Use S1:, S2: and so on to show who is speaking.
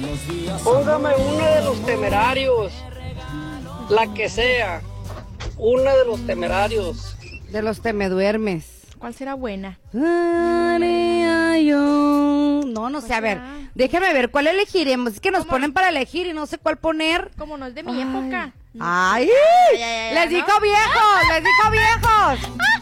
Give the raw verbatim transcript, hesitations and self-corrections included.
S1: Póngame una de Los Temerarios. La que sea. Una de Los Temerarios.
S2: De los Te Me Duermes.
S3: ¿Cuál será buena?
S2: No, no sé, a ver, déjame ver, ¿cuál elegiremos? Es que nos ponen para elegir y no sé cuál poner.
S3: Como no es de mi época.
S2: ¡Ay!
S3: Ay, ay, ay,
S2: ¡Les
S3: ¿no?
S2: dijo viejos! ¡Les dijo viejos!